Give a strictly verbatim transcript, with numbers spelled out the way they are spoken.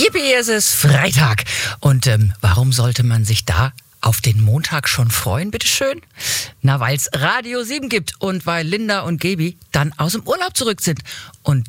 Yippie, es ist Freitag. Und ähm, warum sollte man sich da auf den Montag schon freuen, bitteschön? Na, weil es Radio sieben gibt und weil Linda und Gaby dann aus dem Urlaub zurück sind. Und